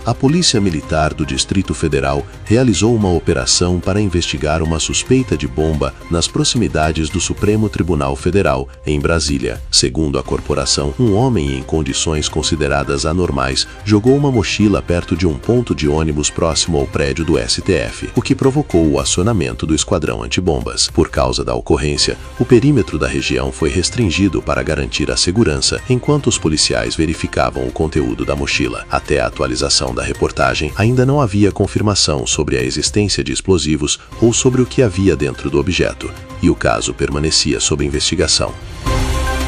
A Polícia Militar do Distrito Federal realizou uma operação para investigar uma suspeita de bomba nas proximidades do Supremo Tribunal Federal, em Brasília. Segundo a corporação, um homem em condições consideradas anormais jogou uma mochila perto de um ponto de ônibus próximo ao prédio do STF, o que provocou o acionamento do esquadrão antibombas. Por causa da ocorrência, o perímetro da região foi restringido para garantir a segurança, enquanto os policiais verificavam o conteúdo da mochila. Até a atualização da reportagem, ainda não havia confirmação sobre a existência de explosivos ou sobre o que havia dentro do objeto, e o caso permanecia sob investigação.